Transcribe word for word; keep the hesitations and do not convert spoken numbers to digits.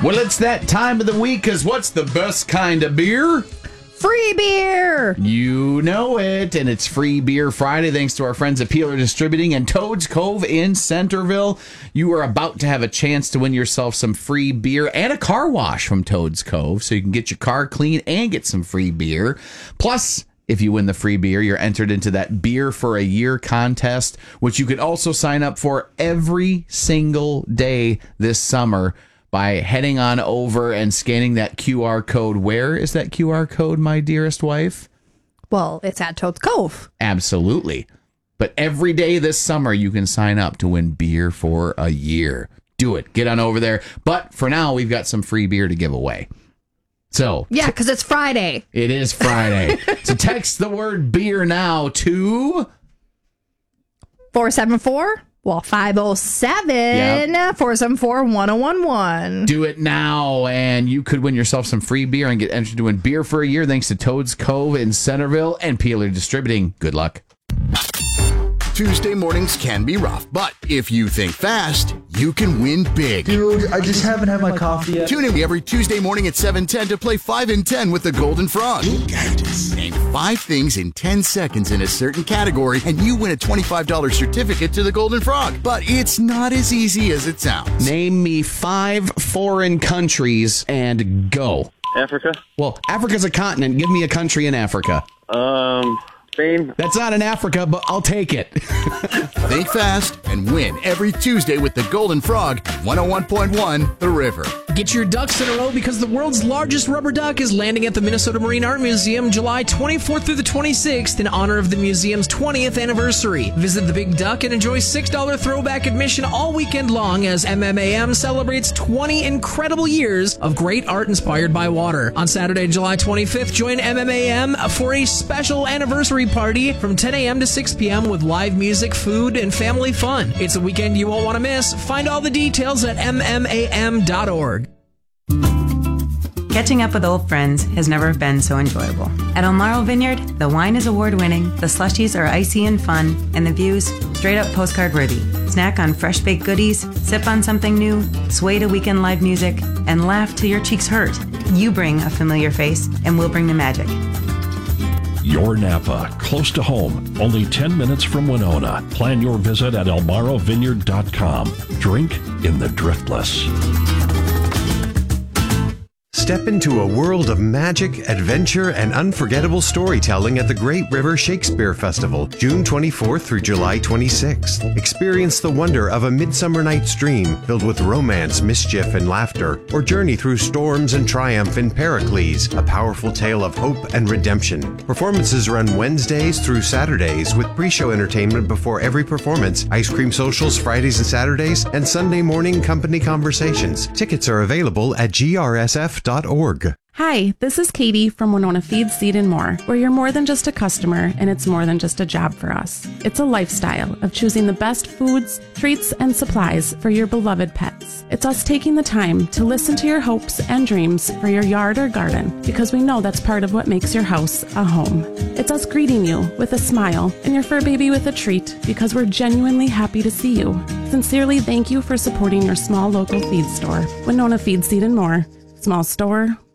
Well, it's that time of the week, because what's the best kind of beer? Free beer! You know it, and it's Free Beer Friday thanks to our friends at Peeler Distributing and Toads Cove in Centerville. You are about to have a chance to win yourself some free beer and a car wash from Toads Cove, so you can get your car clean and get some free beer. Plus, if you win the free beer, you're entered into that Beer for a Year contest, which you can also sign up for every single day this summer by heading on over and scanning that Q R code. Where is that Q R code, my dearest wife? Well, it's at Toads Cove. Absolutely. But every day this summer, you can sign up to win Beer for a Year. Do it. Get on over there. But for now, we've got some free beer to give away. So yeah, because it's Friday. It is Friday. So text the word beer now to four seven four Well, five oh seven, four seven four, one oh one one. Do it now, and you could win yourself some free beer and get entered to win Beer for a Year thanks to Toads Cove in Centerville and Peeler Distributing. Good luck. Tuesday mornings can be rough, but if you think fast, you can win big. Dude, I just haven't had my coffee yet. Tune in every Tuesday morning at seven ten to play five in ten with the Golden Frog. Name five things in ten seconds in a certain category, and you win a twenty-five dollars certificate to the Golden Frog. But it's not as easy as it sounds. Name me five foreign countries and go. Africa. Well, Africa's a continent. Give me a country in Africa. Um... Spain. That's not in Africa, but I'll take it. Think fast and win every Tuesday with the Golden Frog at one oh one point one The River. Get your ducks in a row because the world's largest rubber duck is landing at the Minnesota Marine Art Museum July twenty-fourth through the twenty-sixth in honor of the museum's twentieth anniversary. Visit the Big Duck and enjoy six dollars throwback admission all weekend long as M M A M celebrates twenty incredible years of great art inspired by water. On Saturday, July twenty-fifth, join M M A M for a special anniversary party from ten a.m. to six p.m. with live music, food, and family fun. It's a weekend you won't want to miss. Find all the details at m m a m dot org. Catching up with old friends has never been so enjoyable. At El Marro Vineyard, the wine is award-winning, the slushies are icy and fun, and the views straight-up postcard-worthy. Snack on fresh-baked goodies, sip on something new, sway to weekend live music, and laugh till your cheeks hurt. You bring a familiar face, and we'll bring the magic. Your Napa, close to home, only ten minutes from Winona. Plan your visit at el marro vineyard dot com. Drink in the driftless. Step into a world of magic, adventure, and unforgettable storytelling at the Great River Shakespeare Festival, June twenty-fourth through July twenty-sixth. Experience the wonder of A Midsummer Night's Dream, filled with romance, mischief, and laughter, or journey through storms and triumph in Pericles, a powerful tale of hope and redemption. Performances run Wednesdays through Saturdays, with pre-show entertainment before every performance, ice cream socials Fridays and Saturdays, and Sunday morning company conversations. Tickets are available at g r s f dot org. Hi, this is Katie from Winona Feed, Seed and More, where you're more than just a customer and it's more than just a job for us. It's a lifestyle of choosing the best foods, treats, and supplies for your beloved pets. It's us taking the time to listen to your hopes and dreams for your yard or garden, because we know that's part of what makes your house a home. It's us greeting you with a smile and your fur baby with a treat, because we're genuinely happy to see you. Sincerely, thank you for supporting your small local feed store. Winona Feed, Seed and More. Small store,